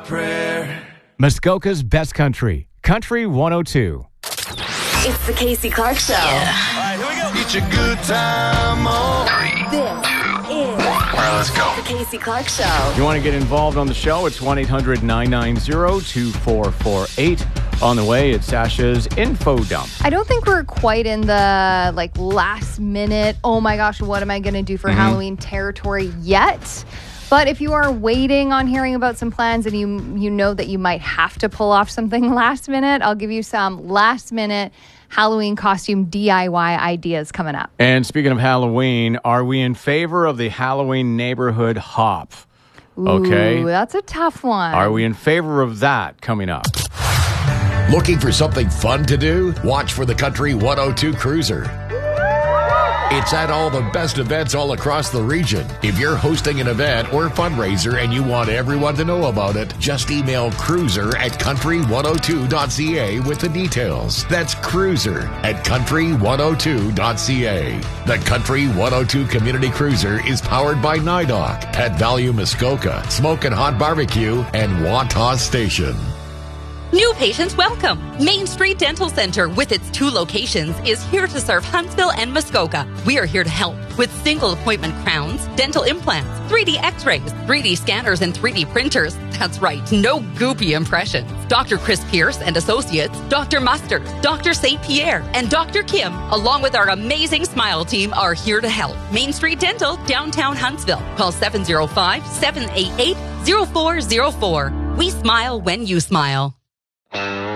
prayer. Muskoka's best country, Country 102. It's the Casey Clark Show. All right, here we go. It's a good time on. This is All right, let's go. the Casey Clark Show. If you want to get involved on the show, it's 1-800-990-2448. On the way, it's Sasha's info dump. I don't think we're quite in the last minute, oh my gosh, what am I going to do for Halloween territory yet. But if you are waiting on hearing about some plans and you know that you might have to pull off something last minute, I'll give you some last minute Halloween costume DIY ideas coming up. And speaking of Halloween, are we in favor of the Halloween neighborhood hop? Okay. Ooh, that's a tough one. Are we in favor of that coming up? Looking for something fun to do? Watch for the Country 102 Cruiser. It's at all the best events all across the region. If you're hosting an event or fundraiser and you want everyone to know about it, just email cruiser@country102.ca with the details. That's cruiser@country102.ca. The Country 102 Community Cruiser is powered by NIDOC, Pet Value Muskoka, Smoke and Hot Barbecue, and Wantagh Station. New patients welcome. Main Street Dental Center, with its 2 locations, is here to serve Huntsville and Muskoka. We are here to help with single appointment crowns, dental implants, 3D x-rays, 3D scanners, and 3D printers. That's right, no goopy impressions. Dr. Chris Pierce and Associates, Dr. Mustard, Dr. St. Pierre, and Dr. Kim, along with our amazing Smile team, are here to help. Main Street Dental, downtown Huntsville. Call 705-788-0404. We smile when you smile.